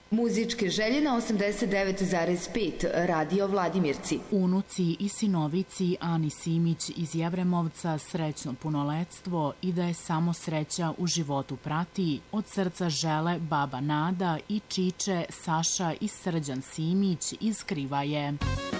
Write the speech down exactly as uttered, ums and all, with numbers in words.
Muzičke želje na osamdeset devet zarez pet Radio Vladimirci. Unuci i sinovici Ani Simić iz Jevremovca srećno punoletstvo i da je samo sreća u životu prati. Od srca žele baba Nada i čiče Saša i Srđan Simić iz Krivaje.